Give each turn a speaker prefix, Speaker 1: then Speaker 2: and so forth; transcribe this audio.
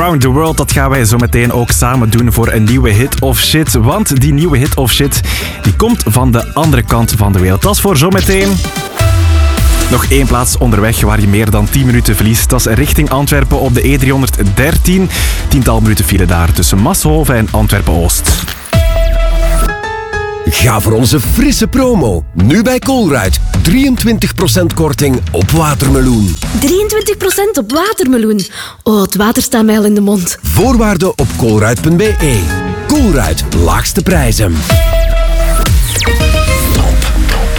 Speaker 1: Around the World, dat gaan wij zo meteen ook samen doen voor een nieuwe hit of shit. Want die nieuwe hit of shit, die komt van de andere kant van de wereld. Dat is voor zometeen. Nog 1 plaats onderweg waar je meer dan 10 minuten verliest. Dat is richting Antwerpen op de E313. 10-tal minuten file daar tussen Massenhoven en Antwerpen-Oost.
Speaker 2: Ga voor onze frisse promo. Nu bij Colruyt. 23% korting op watermeloen.
Speaker 3: 23% op watermeloen. Oh, het water staat mij al in de mond.
Speaker 2: Voorwaarden op colruyt.be. Colruyt, laagste prijzen.